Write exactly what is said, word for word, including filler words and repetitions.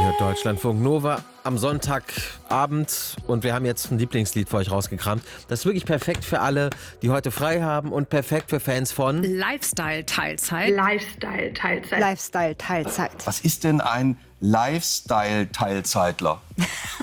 hört Deutschlandfunk Nova am Sonntagabend und wir haben jetzt ein Lieblingslied für euch rausgekramt. Das ist wirklich perfekt für alle, die heute frei haben und perfekt für Fans von Lifestyle-Teilzeit. Lifestyle-Teilzeit. Lifestyle-Teilzeit. Was ist denn ein Lifestyle-Teilzeitler?